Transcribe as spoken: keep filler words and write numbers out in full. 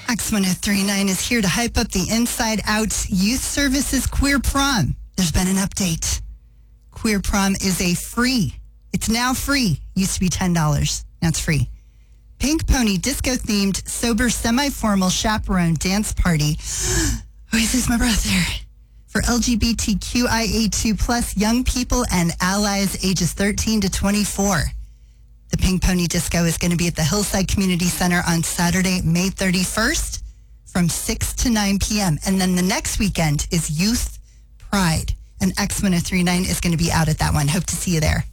X one oh three point nine is here to hype up the Inside Out Youth Services Queer Prom. There's been an update. Queer Prom is a free. It's now free. Used to be ten dollars. Now it's free. Pink Pony disco-themed, sober, semi-formal chaperone dance party. Oh, I lose my breath there. For L G B T Q I A two plus young people and allies ages thirteen to twenty-four. The Pink Pony Disco is going to be at the Hillside Community Center on Saturday, May thirty-first from six to nine p.m. And then the next weekend is Youth Pride. And X one oh three point nine is going to be out at that one. Hope to see you there.